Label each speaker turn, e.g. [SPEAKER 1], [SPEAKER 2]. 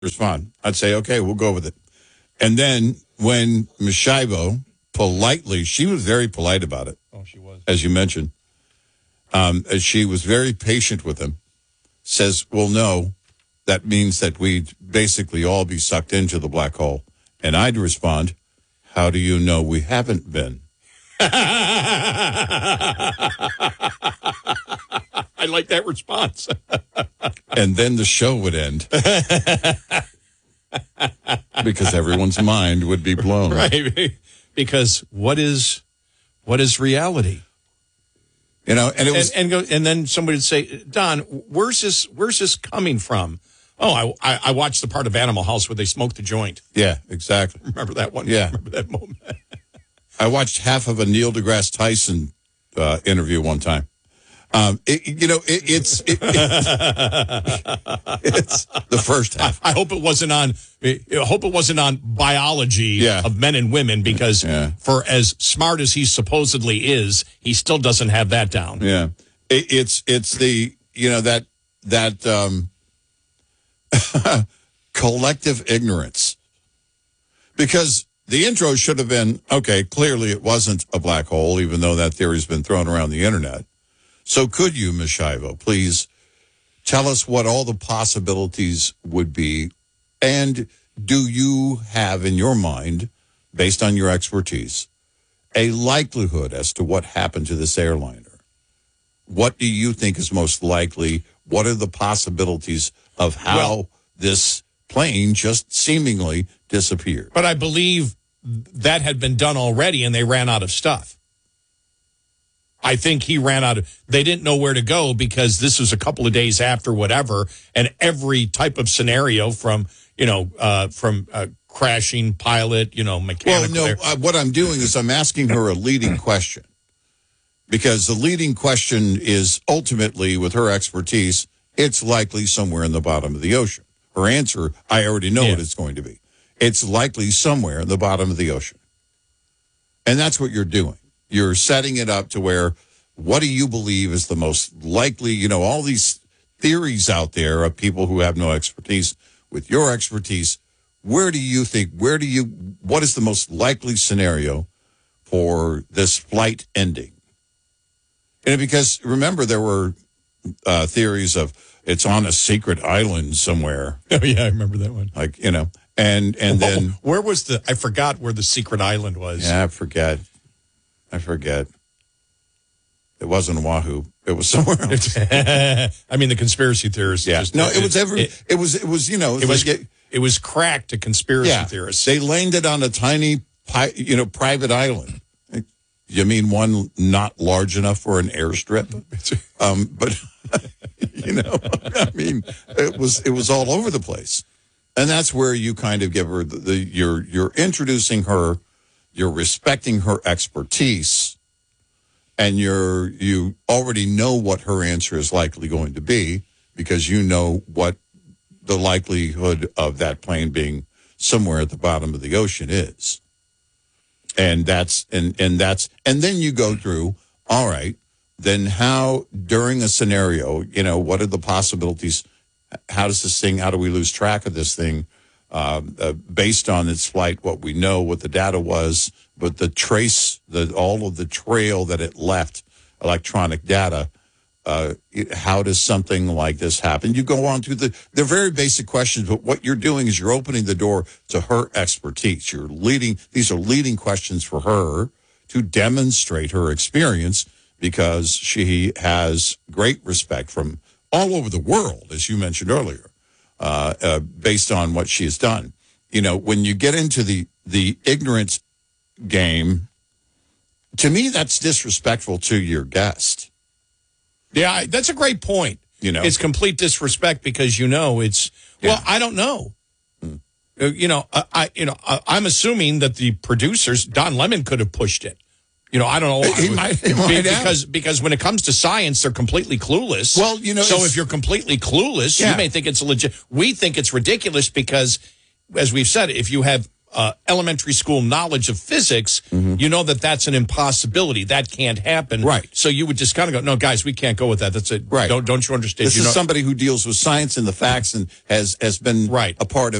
[SPEAKER 1] respond. I'd say, okay, we'll go with it. And then when Mishivo politely, she was very polite about it.
[SPEAKER 2] Oh, she was.
[SPEAKER 1] As you mentioned. She was very patient with him. Says, well, no, that means that we'd basically all be sucked into the black hole. And I'd respond, how do you know we haven't been?
[SPEAKER 2] I like that response.
[SPEAKER 1] And then the show would end. Because everyone's mind would be blown.
[SPEAKER 2] Right. Because what is reality?
[SPEAKER 1] You know, and it was,
[SPEAKER 2] and then somebody would say, Don, where's this coming from? Oh, I watched the part of Animal House where they smoked the joint.
[SPEAKER 1] yeah, exactly.
[SPEAKER 2] Remember that one?
[SPEAKER 1] Yeah.
[SPEAKER 2] Remember that moment?
[SPEAKER 1] I watched half of a Neil deGrasse Tyson interview one time. It's the first half.
[SPEAKER 2] I hope it wasn't on biology of men and women, because for as smart as he supposedly is, he still doesn't have that down.
[SPEAKER 1] Yeah, it's the that collective ignorance, because the intro should have been, okay, clearly it wasn't a black hole, even though that theory's been thrown around the internet. So could you, Ms. Shivo, please tell us what all the possibilities would be, and do you have in your mind, based on your expertise, a likelihood as to what happened to this airliner? What do you think is most likely? What are the possibilities of how this plane just seemingly disappeared?
[SPEAKER 2] But I believe that had been done already, and they ran out of stuff. I think he ran out of, they didn't know where to go, because this was a couple of days after whatever, and every type of scenario from crashing pilot, mechanical.
[SPEAKER 1] Well, no, what I'm doing is I'm asking her a leading question, because the leading question is ultimately, with her expertise, it's likely somewhere in the bottom of the ocean. Her answer, I already know what it's going to be. It's likely somewhere in the bottom of the ocean. And that's what you're doing. You're setting it up to where, what do you believe is the most likely, all these theories out there of people who have no expertise. With your expertise, what is the most likely scenario for this flight ending? And because, remember, there were theories of it's on a secret island somewhere.
[SPEAKER 2] Oh, yeah, I remember that one.
[SPEAKER 1] And then...
[SPEAKER 2] Where was I forgot where the secret island was.
[SPEAKER 1] Yeah, I forget. It wasn't Oahu. It was somewhere else.
[SPEAKER 2] I mean, the conspiracy theorists.
[SPEAKER 1] Yeah.
[SPEAKER 2] It was cracked to conspiracy theorists.
[SPEAKER 1] They landed on a tiny, private island. You mean one not large enough for an airstrip? But it was all over the place, and that's where you kind of give her you're introducing her. You're respecting her expertise, and you already know what her answer is likely going to be, because you know what the likelihood of that plane being somewhere at the bottom of the ocean is. And then you go through, all right, then how, during a scenario, what are the possibilities? How do we lose track of this thing? Based on its flight, what we know, what the data was, but all of the trail that it left, electronic data, how does something like this happen? You go on through they're very basic questions, but what you're doing is you're opening the door to her expertise. These are leading questions for her to demonstrate her experience, because she has great respect from all over the world, as you mentioned earlier. Based on what she has done. When you get into the ignorance game, to me, that's disrespectful to your guest.
[SPEAKER 2] Yeah, that's a great point. It's complete disrespect, because I don't know. I'm assuming that the producers, Don Lemon, could have pushed it. I don't know.
[SPEAKER 1] He might
[SPEAKER 2] because when it comes to science, they're completely clueless.
[SPEAKER 1] Well,
[SPEAKER 2] so if you're completely clueless, you may think it's legit. We think it's ridiculous because, as we've said, if you have elementary school knowledge of physics, you know that's an impossibility. That can't happen.
[SPEAKER 1] Right.
[SPEAKER 2] So you would just kind of go, no, guys, we can't go with that. That's it.
[SPEAKER 1] Right.
[SPEAKER 2] Don't you understand?
[SPEAKER 1] This is somebody who deals with science and the facts and has been
[SPEAKER 2] Right.
[SPEAKER 1] a part of